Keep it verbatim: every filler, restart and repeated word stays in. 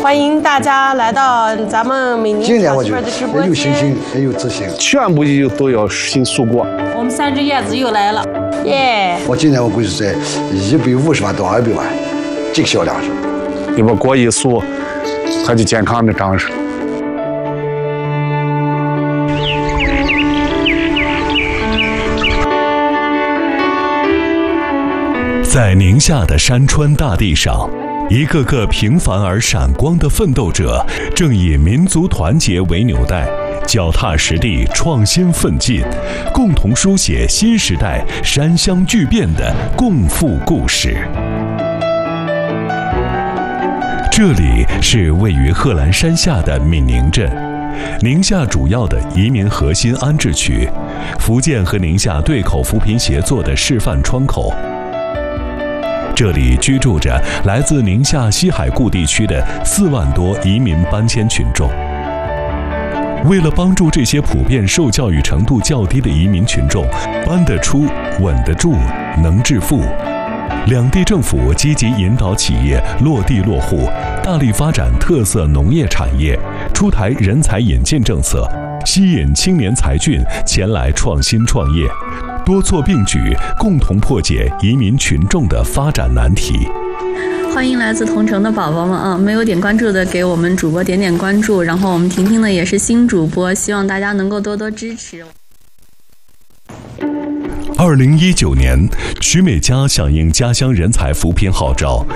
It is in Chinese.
欢迎大家来到咱们美宁小媳妇的直播间。 有信心，也有自信， 全部就都要实行速过。 我们三只燕子又来了， 耶！ 我今年我估计在一百五十万到二百万这个销量上。 你把果一速，它就健康的长势。 在宁夏的山川大地上，一个个平凡而闪光的奋斗者，正以民族团结为纽带，脚踏实地创新奋进，共同书写新时代山乡巨变的共富故事。这里是位于贺兰山下的闽宁镇，宁夏主要的移民核心安置区，福建和宁夏对口扶贫协作的示范窗口。这里居住着来自宁夏西海固地区的四万多移民搬迁群众。为了帮助这些普遍受教育程度较低的移民群众搬得出、稳得住、能致富，两地政府积极引导企业落地落户，大力发展特色农业产业，出台人才引进政策，吸引青年才俊前来创新创业。多措并举，共同破解移民群众的发展难题。 欢迎来自同城的宝宝们啊！没有点关注的，给我们主播点点关注。然后我们婷婷呢也是新主播，希望大家能够多多支持。 二零一九年，徐美佳响应家乡人才扶贫号召，